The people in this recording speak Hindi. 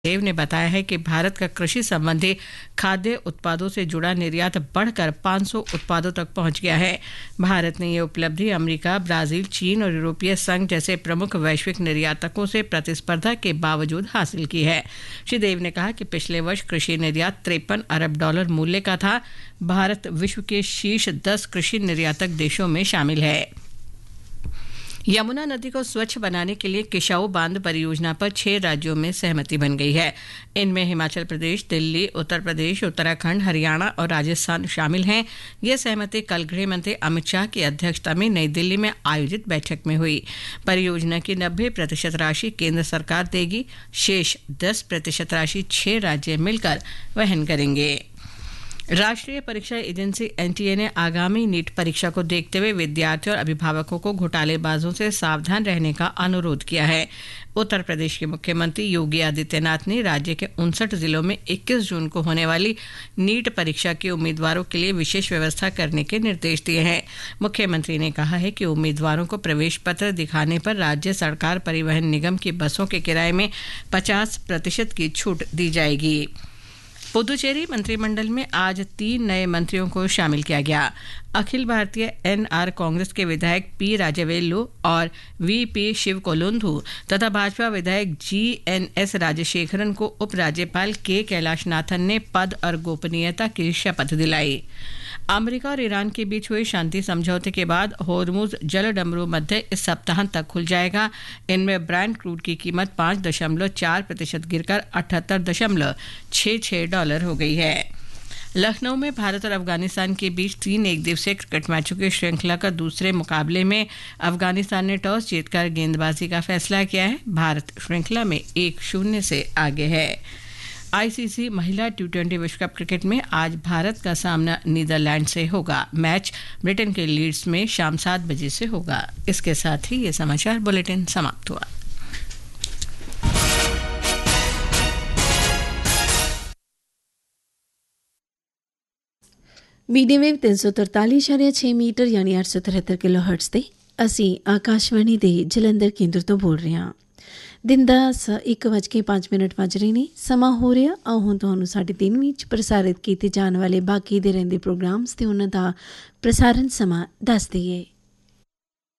देव ने बताया है कि भारत का कृषि संबंधी खाद्य उत्पादों से जुड़ा निर्यात बढ़कर 500 उत्पादों तक पहुंच गया है। भारत ने यह उपलब्धि अमेरिका, ब्राजील, चीन और यूरोपीय संघ जैसे प्रमुख वैश्विक निर्यातकों से प्रतिस्पर्धा के बावजूद हासिल की है। श्री देव ने कहा कि पिछले वर्ष कृषि निर्यात $53 अरब मूल्य का था। भारत विश्व के शीर्ष 10 कृषि निर्यातक देशों में शामिल है। यमुना नदी को स्वच्छ बनाने के लिए किशाऊ बांध परियोजना पर 6 राज्यों में सहमति बन गई है। इनमें हिमाचल प्रदेश, दिल्ली, उत्तर प्रदेश, उत्तराखंड, हरियाणा और राजस्थान शामिल हैं। यह सहमति कल गृह मंत्री अमित शाह की अध्यक्षता में नई दिल्ली में आयोजित बैठक में हुई। परियोजना की 90% राशि केंद्र सरकार देगी, शेष 10% राशि 6 राज्य मिलकर वहन करेंगे। राष्ट्रीय परीक्षा एजेंसी एनटीए ने आगामी नीट परीक्षा को देखते हुए विद्यार्थियों और अभिभावकों को घोटालेबाजों से सावधान रहने का अनुरोध किया है। उत्तर प्रदेश के मुख्यमंत्री योगी आदित्यनाथ ने राज्य के 59 जिलों में 21 जून को होने वाली नीट परीक्षा के उम्मीदवारों के लिए विशेष व्यवस्था करने के निर्देश दिए हैं। मुख्यमंत्री ने कहा है कि उम्मीदवारों को प्रवेश पत्र दिखाने पर राज्य सरकार परिवहन निगम की बसों के किराए में 50% की छूट दी जाएगी। पुदुचेरी मंत्रिमंडल में आज 3 नए मंत्रियों को शामिल किया गया। अखिल भारतीय एनआर कांग्रेस के विधायक पी राजवेलु और वीपी शिव कोलुंधु तथा भाजपा विधायक जीएनएस राजशेखरन को उपराज्यपाल के कैलाशनाथन ने पद और गोपनीयता की शपथ दिलाई। अमेरिका और ईरान के बीच हुए शांति समझौते के बाद होर्मुज जलडमरू मध्य इस सप्ताह तक खुल जाएगा। इनमें ब्रांड क्रूड की कीमत 5.4% गिरकर $78.66 हो गई है। लखनऊ में भारत और अफगानिस्तान के बीच 3 एकदिवसीय क्रिकेट मैचों की श्रृंखला का दूसरे मुकाबले में अफगानिस्तान ने टॉस जीतकर गेंदबाजी का फैसला किया है। भारत श्रृंखला में 1-0 से आगे है। आईसीसी महिला T20 विश्व कप क्रिकेट में आज भारत का सामना नीदरलैंड से होगा। मैच ब्रिटेन के लीड्स में शाम 7 बजे से होगा। इसके साथ ही ये समाचार बुलेटिन समाप्त हुआ। मीडियम वेव 343.6 मीटर यानी 873 किलोहर्ट्ज ਤੇ ਅਸੀਂ ਆਕਾਸ਼ਵਾਣੀ ਦੇ ਜਲੰਧਰ ਕੇਂਦਰ ਤੋਂ ਬੋਲ ਰਹੇ ਹਾਂ। दिन ਦਾ 1:05 ਵੱਜ ਰਹੇ ਨੇ। ਸਮਾਂ ਹੋ ਰਿਹਾ ਆਓ ਹੁਣ ਤੁਹਾਨੂੰ ਸਾਡੇ ਦਿਨ ਵਿੱਚ ਪ੍ਰਸਾਰਿਤ ਕੀਤੇ ਜਾਣ ਵਾਲੇ ਬਾਕੀ ਦੇ ਰਹਿੰਦੇ ਪ੍ਰੋਗਰਾਮਸ ਤੇ ਉਹਨਾਂ ਦਾ ਪ੍ਰਸਾਰਣ ਸਮਾਂ ਦੱਸ ਦਈਏ।